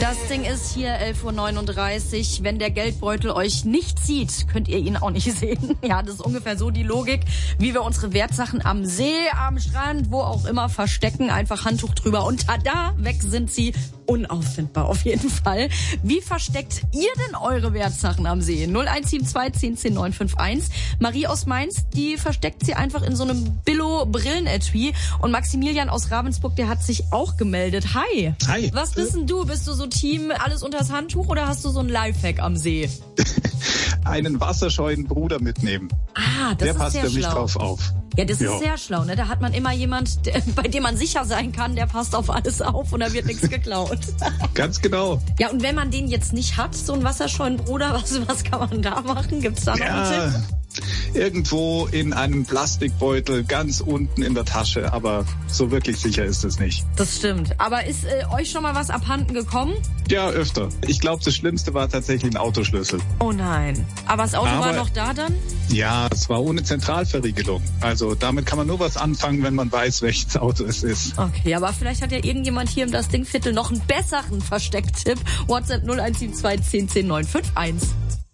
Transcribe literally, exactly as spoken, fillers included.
Das Ding ist hier elf Uhr neununddreißig. Wenn der Geldbeutel euch nicht sieht, könnt ihr ihn auch nicht sehen. Ja, das ist ungefähr so die Logik, wie wir unsere Wertsachen am See, am Strand, wo auch immer verstecken. Einfach Handtuch drüber und tada, weg sind sie. Unauffindbar auf jeden Fall. Wie versteckt ihr denn eure Wertsachen am See? null eins sieben zwei zehn zehn neun fünf eins. Marie aus Mainz, die versteckt sie einfach in so einem Billo-Brillenetui. Und Maximilian aus Ravensburg, der hat sich auch gemeldet. Hi. Hi. Was bist denn du? Bist du so Team alles unters Handtuch oder hast du so ein Lifehack am See? Einen wasserscheuen Bruder mitnehmen. Ah, das Der ist passt sehr nämlich schlau. drauf auf. Ja, das Ja. ist sehr schlau, ne? Da hat man immer jemand, der, bei dem man sicher sein kann, der passt auf alles auf und da wird nichts geklaut. Ganz genau. Ja, und wenn man den jetzt nicht hat, so einen wasserscheuen Bruder, was, was kann man da machen? Gibt's da noch einen Ja, Tipp? irgendwo in einem Plastikbeutel, ganz unten in der Tasche, aber so wirklich sicher ist es nicht. Das stimmt. Aber ist äh, euch schon mal was abhanden gekommen? Ja, öfter. Ich glaube, das Schlimmste war tatsächlich ein Autoschlüssel. Oh nein. Aber das Auto Aber- war noch da dann? Ja, es war ohne Zentralverriegelung. Also damit kann man nur was anfangen, wenn man weiß, welches Auto es ist. Okay, aber vielleicht hat ja irgendjemand hier im Das Ding Viertel noch einen besseren Verstecktipp. WhatsApp null eins sieben zwei zehn zehn neun fünf eins.